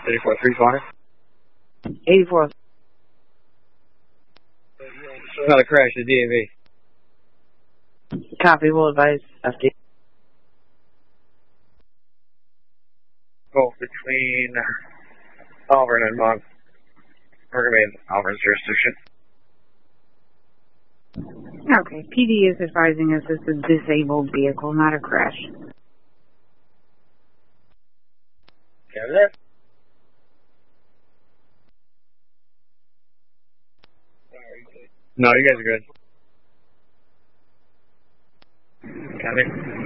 3435. 84. Not a crash, the DMV. Copy, will advise FD. Both between Auburn and Monk. We're going to be in Auburn's jurisdiction. Okay, PD is advising us this is a disabled vehicle, not a crash. Got that? No, you guys are good. Copy.